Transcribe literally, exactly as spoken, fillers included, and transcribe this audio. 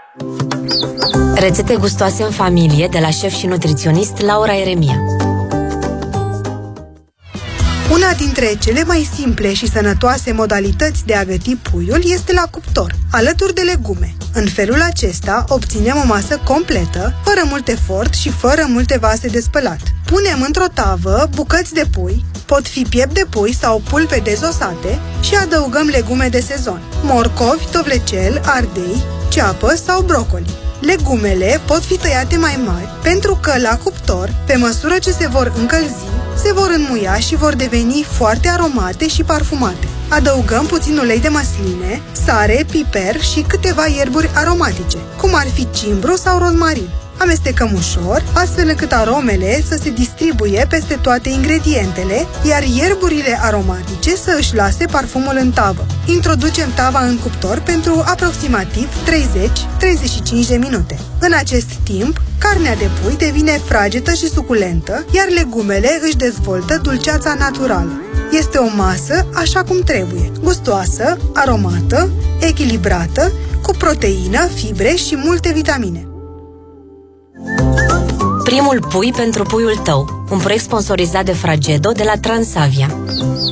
Rețete gustoase în familie de la șef și nutriționist Laura Eremia. Una dintre cele mai simple și sănătoase modalități de a găti puiul este la cuptor, alături de legume. În felul acesta obținem o masă completă, fără mult efort și fără multe vase de spălat. Punem într-o tavă bucăți de pui, pot fi piept de pui sau pulpe dezosate și adăugăm legume de sezon, morcovi, dovlecel, ardei, ceapă sau brocoli. Legumele pot fi tăiate mai mari pentru că la cuptor, pe măsură ce se vor încălzi, se vor înmuia și vor deveni foarte aromate și parfumate. Adăugăm puțin ulei de măsline, sare, piper și câteva ierburi aromatice, cum ar fi cimbru sau rozmarin. Amestecăm ușor, astfel încât aromele să se distribuie peste toate ingredientele, iar ierburile aromatice să își lase parfumul în tavă. Introducem tava în cuptor pentru aproximativ treizeci - treizeci și cinci de minute. În acest timp, carnea de pui devine fragetă și suculentă, iar legumele își dezvoltă dulceața naturală. Este o masă așa cum trebuie, gustoasă, aromată, echilibrată, cu proteină, fibre și multe vitamine. Primul pui pentru puiul tău, un proiect sponsorizat de Fragedo de la Transavia.